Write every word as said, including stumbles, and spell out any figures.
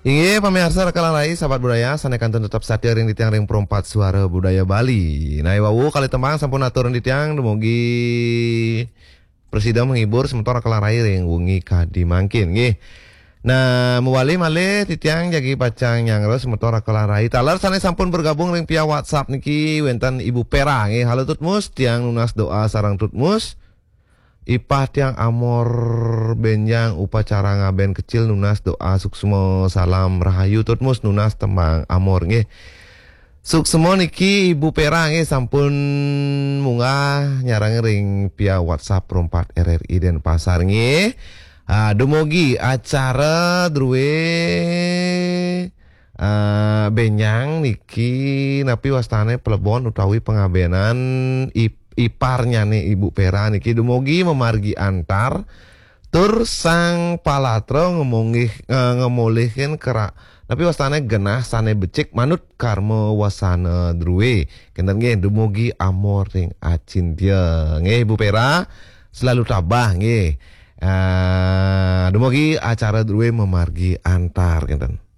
Inge pamirsa rekalan rai sahabat budaya sanekanten tetap satir ring di tiang ring perempat suara budaya Bali. Nah wawu kali tembang sampun aturan di tiang dumugi presiden menghibur sementara rekalan rai ring wengi kadi mangkin nggih. Nah muwali malih di tiang jagi pacang nyangro sementara rekalan rai taler sane sampun bergabung ring via WhatsApp niki wenten Ibu Pera nggih. Halo Tutmus tiang nunas doa sarang Tutmus. Ipah tiang amor benjang upacara ngaben kecil nunas doa suksmo salam rahayu Tutmus nunas tembang amor nggih. Suksmo niki Ibu Pera nggih sampun munggah nyarang ring via WhatsApp perempat R R I Denpasar nggih. Ah dumugi acara druwe uh, benjang niki napi wastane plebon utawi pengabenan ip iparnya nih Ibu Pera niki dumugi memargi antar tur sang palatro ngomongih ngemolehkeun kerak tapi wastane genah sane becik manut karma wasana druwe kenten nggih dumugi amor ring acintya nggih Ibu Pera selalu tabah nggih uh, dumugi acara druwe memargi antar kenten.